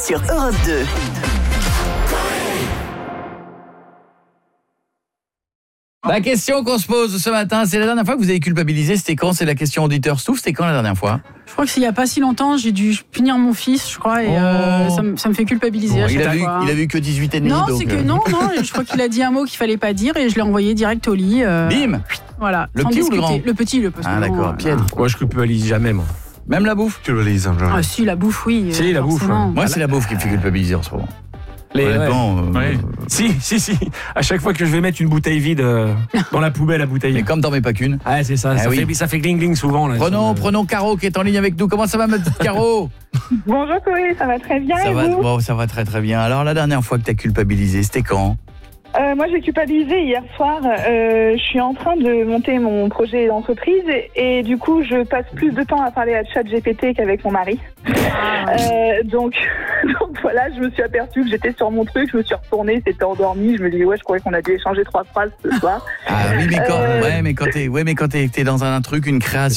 sur Europe 2. La question qu'on se pose ce matin, c'est la dernière fois que vous avez culpabilisé, c'était quand? C'est la question auditeur Stouff, c'était quand la dernière fois? Je crois que c'est il n'y a pas si longtemps, j'ai dû punir mon fils, je crois, et ça me fait culpabiliser à chaque fois. Il a vu que 18 et demi. Non, donc, c'est que non, je crois qu'il a dit un mot qu'il fallait pas dire et je l'ai envoyé direct au lit. Bim. Voilà. Le sans petit ou le discuter. grand? Le petit, parce que Ah d'accord, Piètre. Moi, je culpabilise jamais, moi. Même la bouffe? Culpabilise, jamais. Ah si, la bouffe, oui. Si, la bouffe. forcément. Moi, c'est la bouffe qui me fait culpabiliser en ce moment. Honnêtement, ouais. Si. À chaque fois que je vais mettre une bouteille vide dans la poubelle à bouteille. Mais comme t'en mets pas qu'une. Ah, c'est ça. Ça fait gling-gling souvent. Là, Prenons Caro qui est en ligne avec nous. Comment ça va, ma petite Caro? Bonjour Chloé, ça va très bien et vous? Ça va très très bien. Alors, la dernière fois que t'as culpabilisé, c'était quand? Moi j'ai culpabilisé hier soir, je suis en train de monter mon projet d'entreprise et du coup je passe plus de temps à parler à ChatGPT qu'avec mon mari. Donc voilà, je me suis aperçue que j'étais sur mon truc, je me suis retournée, c'était endormi, je me dis je croyais qu'on a dû échanger 3 phrases ce soir. Ah oui, mais quand t'es dans un truc, une création.